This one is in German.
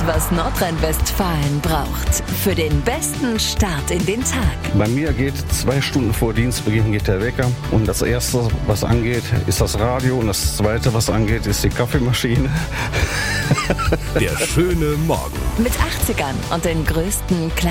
was Nordrhein-Westfalen braucht für den besten Start in den Tag. Bei mir geht 2 Stunden vor Dienstbeginn geht der Wecker. Und das Erste, was angeht, ist das Radio. Und das Zweite, was angeht, ist die Kaffeemaschine. Der schöne Morgen. Mit 80ern und den größten Klassikern.